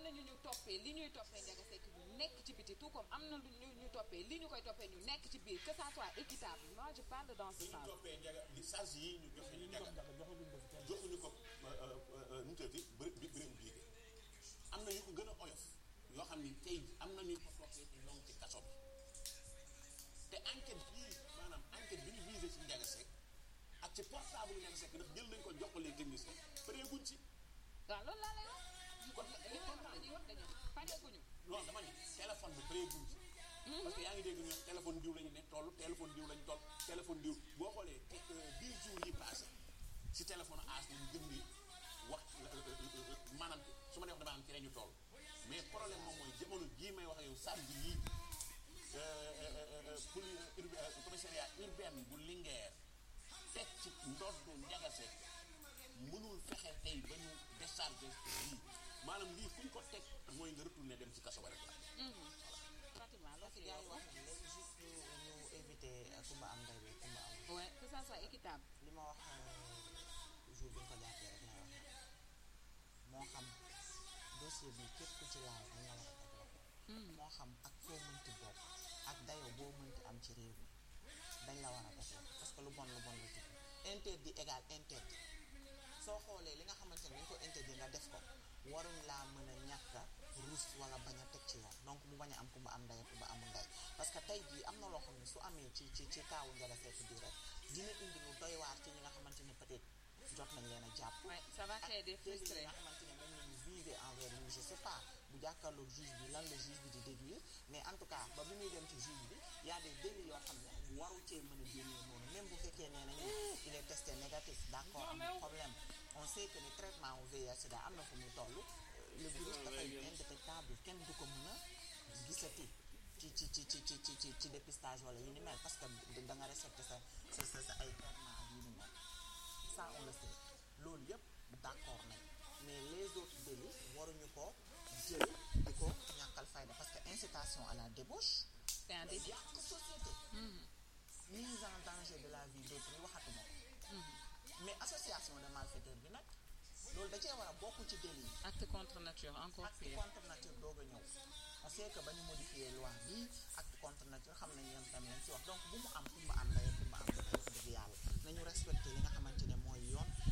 la ñu toppee li ñuy toppee Ndiaga Seck ñu nekk ci biti tout comme am na lu ñu toppee li ñu koy toppee ñu nekk ci biir que ça soit équitable moi je parle dans ce sens. li ñu toppee Ndiaga li charge yi ñu joxe ñu Ndiaga joxuñu ko nu mu tëddee Birame Biége am na yu ko gën a oyof yoo xam ni tey am na ñu ko toppee te ñoo ngi ci kaso bi te enquête bii maanaam enquête bi ñu visé ci Ndiaga Seck ak ci portable Ndiaga Seck ndax jël nañ ko jox ko les techniciens pareeguñ ci. waaw loolu laa lay wax. kon li ma dañuy wax dañoo pareeguñu. non dama ni téléphone bi pareeguñ ci. parce que yaa ngi dégg ñu téléphone diw lañu ne toll téléphone diw lañu toll téléphone diw boo xoolee 10 jours yi passé ci téléphone as nañu gën di wax maanaam su ma nee wax dama am ci lañu toll mais problème moom mooy jamono jii may wax ak yow samedi yii commissariat urbain bu Linguère teg ci ndoddu Ndiaga Seck mënul fexe tey ba ñu décharger lii maanaam lii fu ñu ko teg mooy nga retourné dem ci kaso ba rek la. pratiquement loo fi gars yi wax ni léegi juste ñu éviter kumba am ndey bi kumba am. ouais que ça soit équitable. li ma wax jour bi ñu ko jàppee rek lay wax moo xam dossier bi képp ku ci laal dañ la war a teg loxo. moo xam ak foo mënti bokk ak dayoo boo mënti am ci réew mi dañ la war a teg loxo parce que lu bon la tudd interdit égal interdit soo xoolee li nga xamante ne dañ ko interdit nga def ko waruñ laa mën a ñàkk a ruus wala bañ a teg ci yoon donc mu bañ a am ku mu am ndey ku mu amul ndey parce que tey jii am na loo xam ne su amee ci kaawu Ndiaga Seck bii rek dina indi lu doy waar ci ñi nga xamante ne peut-être jot nañ leen a jàpp. ouais ça va créer des frustrés nga xamante ne moom la ñu visé envers ñu je sais pas bu jàkkaarloog juge bi lan la juge bi di déduire mais en tout cas ba bi muy dem ci juge bi y a des délits yoo xam ne waru cee mën a génnee noonu même bu fekkee nee nañu il est testé négatif d'accord am problème on sait que ni traitement au VIH/SIDA am na fu muy toll le virus dafay indétectable kenn du ko mën a gisati ci dépistage wala yu ni mel parce que da nga respecté sa ay traitement ak yu ni mel ça on le sait loolu yëpp d'accord nañ mais les autres délits waruñu ko jël di ko ñàkkal fayda parce que incitation à la débauche c'est un délit yàq société mise en danger de la vie d'autrui waxatuma ko mais association de malfaiteurs bi nag loolu da cee war a bokk ci délit yi acte contre nature encore acte contre nature doog a ñëw on sait que ba ñu modifier loi bi acte contre nature xam nañ ñoom tamit lañ ci wax donc bu mu am kumba am ndey kumba am dëgg yàlla nañu respecté li nga xamante ne mooy yoon